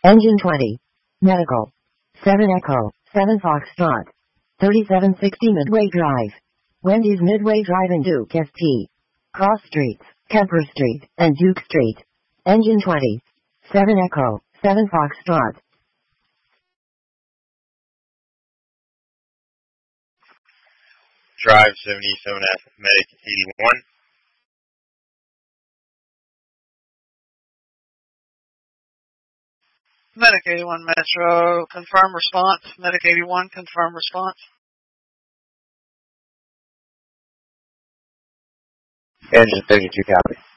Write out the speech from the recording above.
Engine 20. Medical. 7 Echo, 7 Foxtrot. 3760 Midway Drive. Wendy's Midway Drive in Duke St. Cross Streets, Kemper Street, and Duke Street. Engine 20. 7 Echo, 7 Foxtrot. Drive 77F, Medic 81. Medic 81 Metro, confirm response. Medic 81, confirm response. Engine 32, copy.